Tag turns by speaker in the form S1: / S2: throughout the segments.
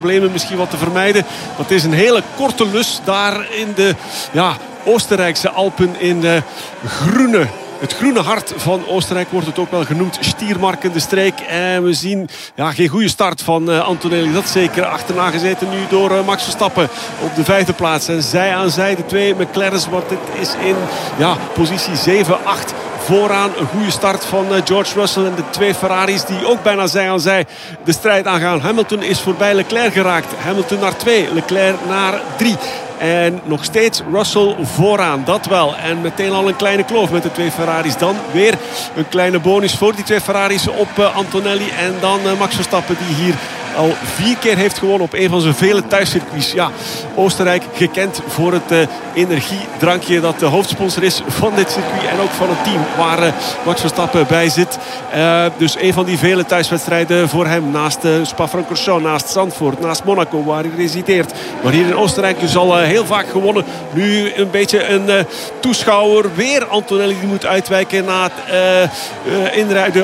S1: problemen misschien wat te vermijden. Dat is een hele korte lus daar in de Oostenrijkse Alpen, in de het groene hart van Oostenrijk wordt het ook wel genoemd. Stiermarken, de streek. En we zien geen goede start van Antonelli. Dat zeker. Achterna gezeten nu door Max Verstappen op de 5e plaats. En zij aan zij, de twee McLaren's. Want dit is in positie 7, 8 vooraan. Een goede start van George Russell en de twee Ferraris die ook bijna zij aan zij de strijd aangaan. Hamilton is voorbij Leclerc geraakt. Hamilton naar 2, Leclerc naar 3. En nog steeds Russell vooraan, dat wel. En meteen al een kleine kloof met de twee Ferraris. Dan weer een kleine bonus voor die twee Ferraris op Antonelli. En dan Max Verstappen, die hier al 4 keer heeft gewonnen op een van zijn vele thuiscircuits. Ja, Oostenrijk gekend voor het energiedrankje dat de hoofdsponsor is van dit circuit. En ook van het team waar Max Verstappen bij zit. Dus een van die vele thuiswedstrijden voor hem. Naast Spa-Francorchamps, naast Zandvoort, naast Monaco waar hij resideert. Maar hier in Oostenrijk dus al heel vaak gewonnen. Nu een beetje een toeschouwer. Weer Antonelli die moet uitwijken na het inrijden.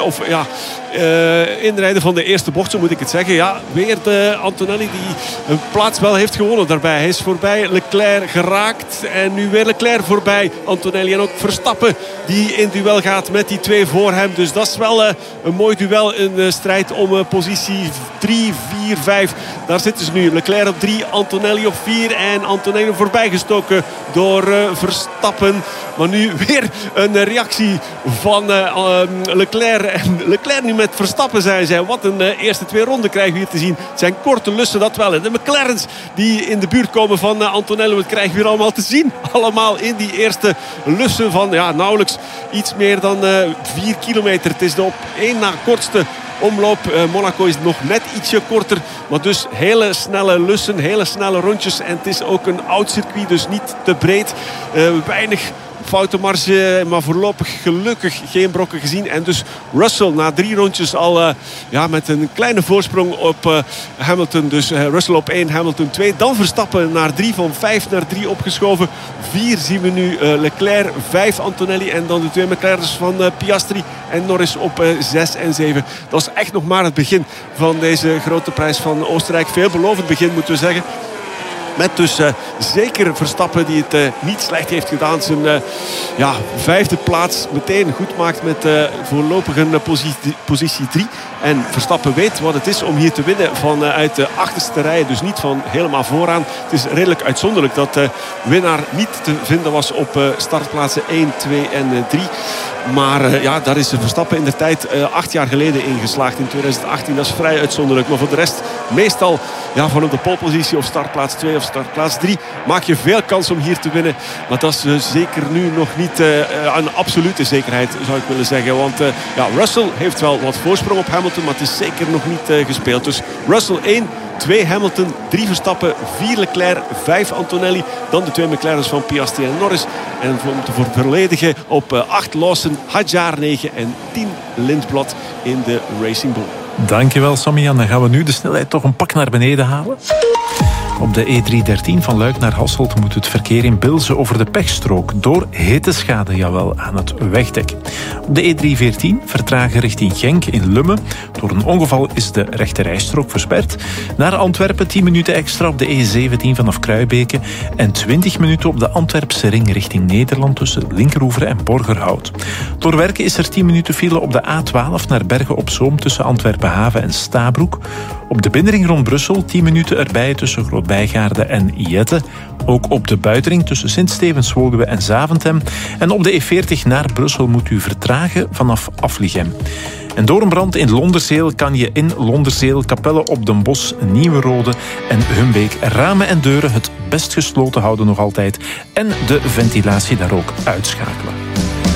S1: Inrijden van de eerste bocht, zo moet ik het zeggen. Ja, weer de Antonelli die een plaats wel heeft gewonnen daarbij. Hij is voorbij Leclerc geraakt. En nu weer Leclerc voorbij Antonelli. En ook Verstappen die in duel gaat met die twee voor hem. Dus dat is wel een mooi duel. Een strijd om positie 3, 4, 5. Daar zitten ze nu. Leclerc op 3, Antonelli op 4. En Antonelli voorbij gestoken door Verstappen. Maar nu weer een reactie van Leclerc. En Leclerc nu met Verstappen zijn. Wat een eerste 2 ronden krijgen we hier te zien. Het zijn korte lussen, dat wel. En de McLaren's die in de buurt komen van Antonelli. Wat krijgen we hier allemaal te zien? Allemaal in die eerste lussen van nauwelijks iets meer dan 4 kilometer. Het is de op 1 na kortste omloop. Monaco is nog net ietsje korter. Maar dus hele snelle lussen, hele snelle rondjes. En het is ook een oud circuit, dus niet te breed. Weinig foutenmarge, maar voorlopig gelukkig geen brokken gezien. En dus Russell na 3 rondjes al met een kleine voorsprong op Hamilton. Dus Russell op 1, Hamilton 2. Dan Verstappen naar 3, van 5 naar 3 opgeschoven. 4 zien we nu Leclerc, 5 Antonelli en dan de 2 McLaren's van Piastri en Norris op 6 en 7. Dat is echt nog maar het begin van deze grote prijs van Oostenrijk. Veelbelovend begin, moeten we zeggen. Met dus zeker Verstappen die het niet slecht heeft gedaan. Zijn 5e plaats meteen goed maakt met voorlopig een positie 3. En Verstappen weet wat het is om hier te winnen vanuit de achterste rij. Dus niet van helemaal vooraan. Het is redelijk uitzonderlijk dat de winnaar niet te vinden was op startplaatsen 1, 2 en 3. Maar daar is Verstappen in de tijd 8 jaar geleden ingeslaagd in 2018. Dat is vrij uitzonderlijk. Maar voor de rest meestal van op de polepositie of startplaats 2 of startplaats 3 maak je veel kans om hier te winnen. Maar dat is zeker nu nog niet een absolute zekerheid, zou ik willen zeggen. Want Russell heeft wel wat voorsprong op Hamilton, maar het is zeker nog niet gespeeld. Dus Russell 1, 2 Hamilton, 3 Verstappen, 4 Leclerc, 5 Antonelli. Dan de 2 McLaren's van Piastri en Norris. En om te volledigen op 8 Lawson, Hadjar 9 en 10 Lindblad in de Racing Bull.
S2: Dankjewel, Sammy-Jan. Dan gaan we nu de snelheid toch een pak naar beneden halen. Op de E313 van Luik naar Hasselt moet het verkeer in Bilze over de pechstrook door hitteschade, jawel, aan het wegdek. Op de E314 vertragen richting Genk in Lummen. Door een ongeval is de rechterrijstrook versperd. Naar Antwerpen 10 minuten extra op de E17 vanaf Kruibeke en 20 minuten op de Antwerpse ring richting Nederland tussen Linkeroever en Borgerhout. Door werken is er 10 minuten file op de A12 naar Bergen op Zoom tussen Antwerpen-Haven en Stabroek. Op de binnenring rond Brussel 10 minuten erbij tussen Groot-Bijgaarde en Jette. Ook op de buitenring tussen Sint-Stevens-Woluwe en Zaventem. En op de E40 naar Brussel moet u vertragen vanaf Aflichem. En door een brand in Londerzeel kan je in Londerzeel, Capelle op den Bosch, Nieuwe Rode en Humbeek ramen en deuren het best gesloten houden nog altijd. En de ventilatie daar ook uitschakelen.